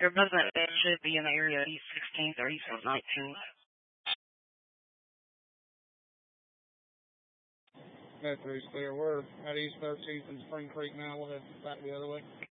Your resident should be in the area of East 16th or East 19th. That through's clear. We're at East 13th and Spring Creek now. We'll head back the other way.